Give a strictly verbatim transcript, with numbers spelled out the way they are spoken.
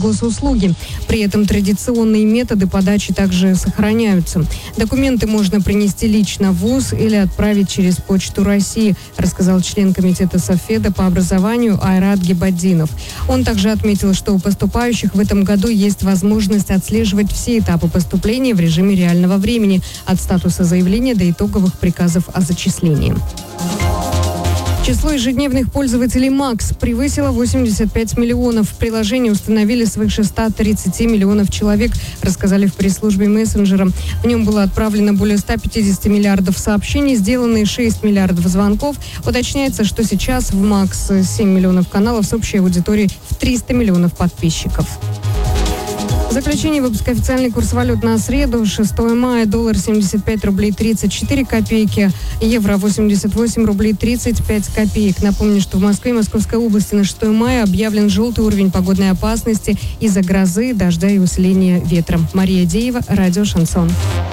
госуслуги. При этом традиционные методы подачи также сохраняются. Документы можно принести лично в ВУЗ или отправить через Почту России, рассказал член комитета Совфеда по образованию Айрат Гибаддинов. Он также отметил, что у поступающих в этом году есть возможность отслеживать все этапы поступления в режиме реального времени, от статуса заявления до итоговых приказов о зачислении. Число ежедневных пользователей МАКС превысило восемьдесят пять миллионов. В приложении установили свыше ста тридцати миллионов человек, рассказали в пресс-службе мессенджера. В нем было отправлено более ста пятидесяти миллиардов сообщений, сделаны шесть миллиардов звонков. Уточняется, что сейчас в МАКС семь миллионов каналов с общей аудиторией в триста миллионов подписчиков. Заключение выпуска. Официальный курс валют на среду, шестого мая. Доллар семьдесят пять рублей тридцать четыре копейки, евро восемьдесят восемь рублей тридцать пять копеек. Напомню, что в Москве и Московской области на шестого мая объявлен желтый уровень погодной опасности из-за грозы, дождя и усиления ветра. Мария Деева, радио «Шансон».